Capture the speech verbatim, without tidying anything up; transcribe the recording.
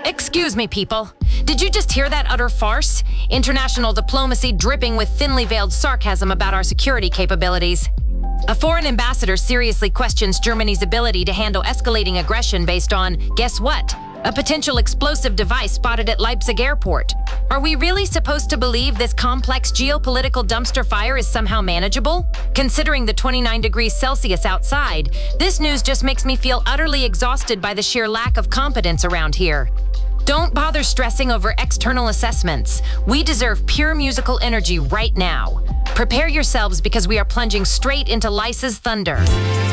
Excuse me, people. Did you just hear that utter farce? International diplomacy dripping with thinly veiled sarcasm about our security capabilities. A foreign ambassador seriously questions Germany's ability to handle escalating aggression based on, guess what? A potential explosive device spotted at Leipzig airport. Are we really supposed to believe this complex geopolitical dumpster fire is somehow manageable? Considering the twenty-nine degrees Celsius outside, this news just makes me feel utterly exhausted by the sheer lack of competence around here. Don't bother stressing over external assessments. We deserve pure musical energy right now. Prepare yourselves because we are plunging straight into Lice's thunder.